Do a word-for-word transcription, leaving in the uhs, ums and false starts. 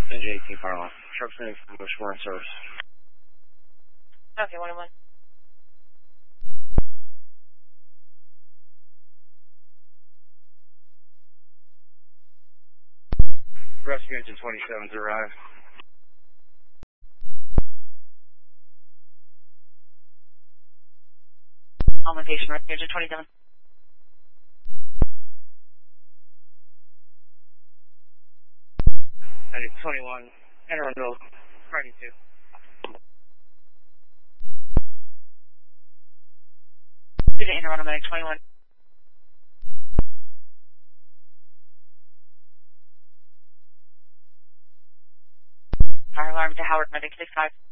N J eighteen fire line. Truck's in from Bush, we're in service. Okay, one and one. Rescue engine twenty-seven's arrived. On location, rescue engine twenty-seven. Engine twenty-one, enter on middle, fighting two. Student enter on medic twenty-one. Fire alarm to Howard, medic six five.